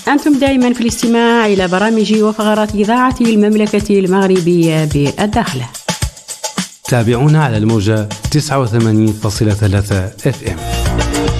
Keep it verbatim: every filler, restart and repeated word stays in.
أنتم دائما في الاستماع إلى برامج وفقرات إذاعة المملكة المغربية بالداخل. تابعونا على الموجة تسعة وثمانين فاصلة ثلاثة إف إم.